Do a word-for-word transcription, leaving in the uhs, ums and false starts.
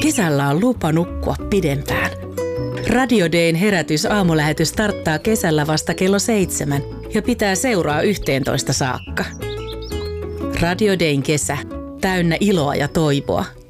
Kesällä on lupa nukkua pidempään. Radio Dayn herätys aamulähetys starttaa kesällä vasta kello seitsemän ja pitää seuraa yhteentoista saakka. Radio Dayn kesä. Täynnä iloa ja toivoa.